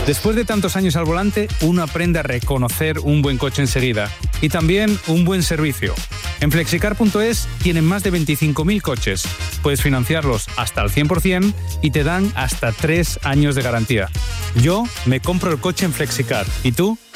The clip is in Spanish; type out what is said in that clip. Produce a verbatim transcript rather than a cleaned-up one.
Después de tantos años al volante, uno aprende a reconocer un buen coche enseguida y también un buen servicio. En flexicar punto es tienen más de veinticinco mil coches. Puedes financiarlos hasta al cien por ciento y te dan hasta tres años de garantía. Yo me compro el coche en Flexicar. ¿Y tú?